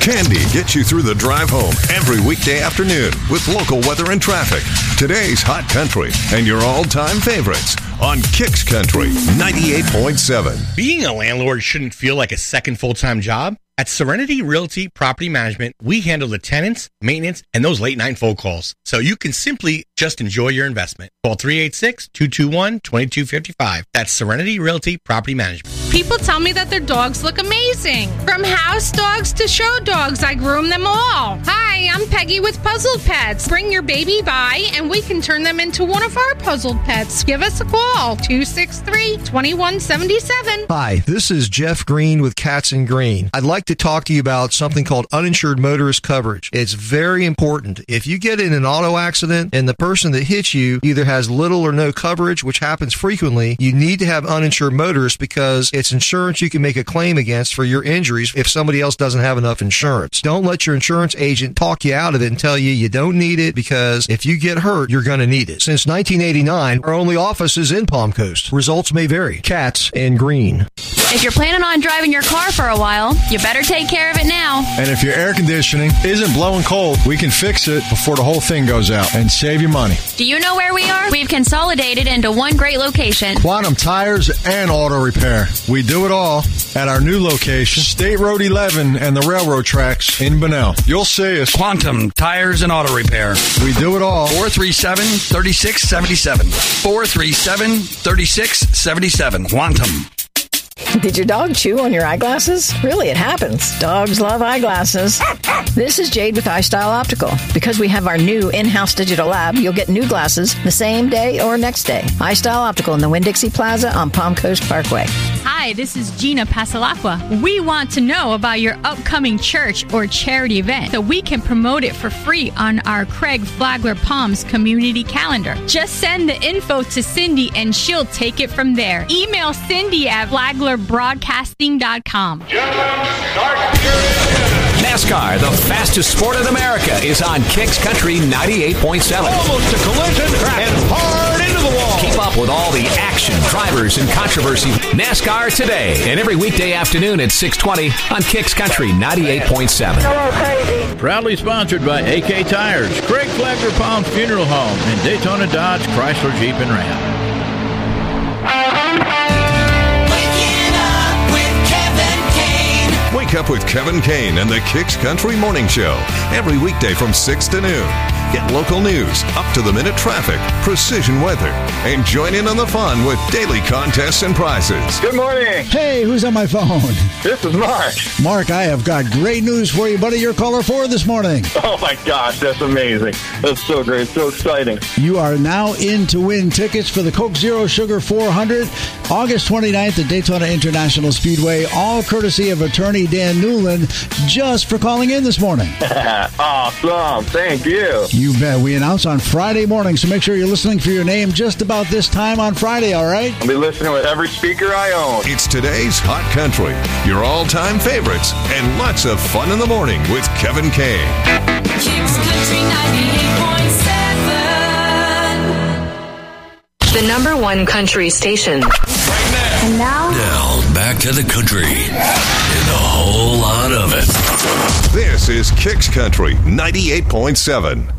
Candy gets you through the drive home every weekday afternoon with local weather and traffic. Today's Hot Country and your all-time favorites on Kicks Country 98.7. Being a landlord shouldn't feel like a second full-time job. At Serenity Realty Property Management, we handle the tenants, maintenance, and those late-night phone calls, so you can simply just enjoy your investment. Call 386-221-2255. That's Serenity Realty Property Management. People tell me that their dogs look amazing. From house dogs to show dogs, I groom them all. Hi, I'm Peggy with Puzzled Pets. Bring your baby by, and we can turn them into one of our puzzled pets. Give us a call, 263-2177. Hi, this is Jeff Green with Cats and Green. I'd like to talk to you about something called uninsured motorist coverage. It's very important. If you get in an auto accident and the person that hits you either has little or no coverage, which happens frequently, you need to have uninsured motorists because it's insurance you can make a claim against for your injuries if somebody else doesn't have enough insurance. Don't let your insurance agent talk you out of it and tell you you don't need it, because if you get hurt, you're going to need it. Since 1989, our only office is in Palm Coast. Results may vary. Cats and Green. If you're planning on driving your car for a while, you better take care of it now. And if your air conditioning isn't blowing cold, we can fix it before the whole thing goes out and save you money. Do you know where we are? We've consolidated into one great location. Quantum Tires and Auto Repair. We do it all at our new location, State Road 11 and the railroad tracks in Bunnell. You'll see us. Quantum Tires and Auto Repair. We do it all. 437-3677. 437-3677. Quantum. Did your dog chew on your eyeglasses? Really, it happens. Dogs love eyeglasses. This is Jade with iStyle Optical. Because we have our new in-house digital lab, you'll get new glasses the same day or next day. iStyle Optical in the Winn-Dixie Plaza on Palm Coast Parkway. Hi, this is Gina Pasalacqua. We want to know about your upcoming church or charity event so we can promote it for free on our Craig Flagler Palms community calendar. Just send the info to Cindy and she'll take it from there. Email Cindy at FlaglerBroadcasting.com. NASCAR, the fastest sport in America, is on Kicks Country 98.7. Almost a collision and hard into the wall. Keep up with all the action, drivers, and controversy. NASCAR Today, and every weekday afternoon at 6:20 on Kicks Country 98.7. Hello, crazy. Proudly sponsored by AK Tires, Craig Flagler Palms Funeral Home, and Daytona Dodge Chrysler Jeep and Ram. Wake up with Kevin Kane and the Kicks Country Morning Show every weekday from 6 to noon. Get local news, up-to-the-minute traffic, precision weather, and join in on the fun with daily contests and prizes. Good morning. Hey, who's on my phone? This is Mark. Mark, I have got great news for you, buddy. You're caller 4 this morning. Oh, my gosh, that's amazing. That's so great, so exciting. You are now in to win tickets for the Coke Zero Sugar 400, August 29th at Daytona International Speedway, all courtesy of attorney Dan Newland, just for calling in this morning. Awesome. Thank you. You bet. We announce on Friday morning, so make sure you're listening for your name just about this time on Friday, all right? I'll be listening with every speaker I own. It's today's Hot Country, your all-time favorites, and lots of fun in the morning with Kevin Kane. Kicks Country 98.7. The number one country station. Right now. And now? Now, back to the country. And a whole lot of it. This is Kicks Country 98.7.